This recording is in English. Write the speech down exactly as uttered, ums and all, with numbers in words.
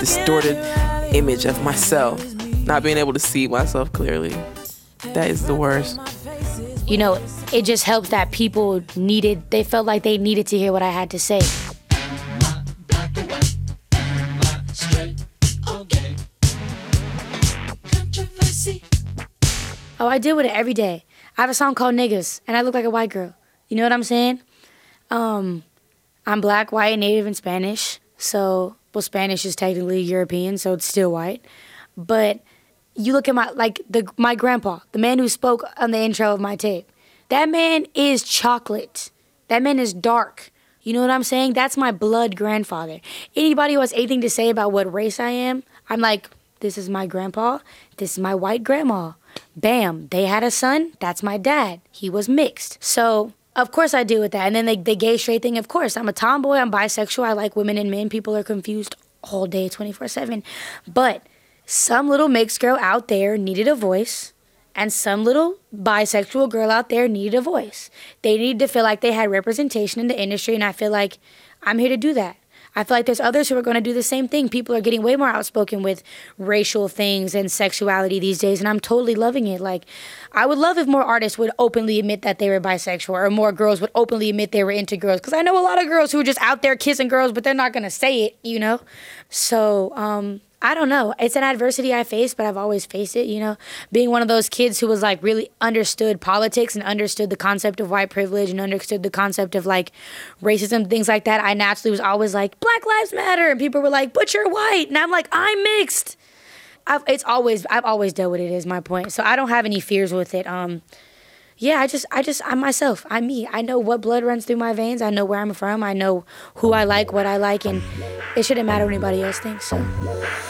distorted image of myself, not being able to see myself clearly. That is the worst. You know, it just helps that people needed, they felt like they needed to hear what I had to say. Oh, I deal with it every day. I have a song called Niggas, and I look like a white girl. You know what I'm saying? Um, I'm black, white, native, and Spanish. So, well, Spanish is technically European, so it's still white. But you look at my, like, the my grandpa, the man who spoke on the intro of my tape. That man is chocolate. That man is dark. You know what I'm saying? That's my blood grandfather. Anybody who has anything to say about what race I am, I'm like, this is my grandpa. This is my white grandma. Bam, they had a son. That's my dad. He was mixed. So, of course I deal with that. And then the, the gay straight thing, of course. I'm a tomboy. I'm bisexual. I like women and men. People are confused all day, twenty-four seven. But some little mixed girl out there needed a voice, and some little bisexual girl out there needed a voice. They needed to feel like they had representation in the industry, and I feel like I'm here to do that. I feel like there's others who are going to do the same thing. People are getting way more outspoken with racial things and sexuality these days, and I'm totally loving it. Like, I would love if more artists would openly admit that they were bisexual, or more girls would openly admit they were into girls, because I know a lot of girls who are just out there kissing girls, but they're not going to say it, you know? So, um... I don't know. It's an adversity I face, but I've always faced it, you know? Being one of those kids who was, like, really understood politics and understood the concept of white privilege and understood the concept of, like, racism, things like that, I naturally was always like, Black Lives Matter! And people were like, but you're white! And I'm like, I'm mixed! I've, it's always, I've always dealt with it, is my point. So I don't have any fears with it. Um, yeah, I just, I just, I'm myself. I'm me. I know what blood runs through my veins. I know where I'm from. I know who I like, what I like, and it shouldn't matter what anybody else thinks, so...